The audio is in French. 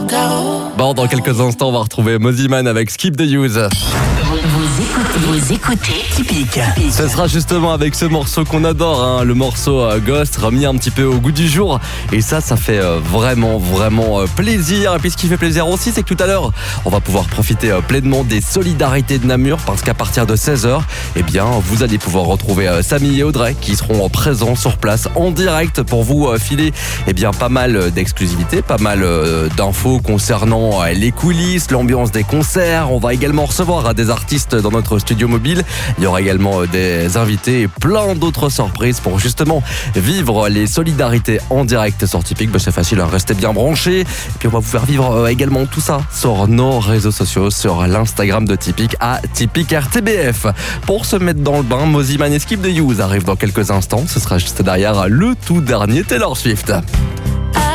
Bon, dans quelques instants, on va retrouver Mosiman avec Skip the Use. Vous écoutez Typique. Ce sera justement avec ce morceau qu'on adore, hein, le morceau Ghost, remis un petit peu au goût du jour. Et ça fait vraiment plaisir. Et puis ce qui fait plaisir aussi, c'est que tout à l'heure, on va pouvoir profiter pleinement des solidarités de Namur, parce qu'à partir de 16h, eh bien, vous allez pouvoir retrouver Samy et Audrey qui seront présents sur place en direct pour vous filer pas mal d'exclusivités, pas mal d'infos concernant les coulisses, l'ambiance des concerts. On va également recevoir des artistes dans notre studio mobile. Il y aura également des invités et plein d'autres surprises pour justement vivre les solidarités en direct sur Typique. C'est facile, hein, restez bien branchés. Et puis on va vous faire vivre également tout ça sur nos réseaux sociaux, sur l'Instagram de Typique à TypiqueRTBF. Pour se mettre dans le bain, Mosiman et Skip the Use arrivent dans quelques instants. Ce sera juste derrière le tout dernier Taylor Swift.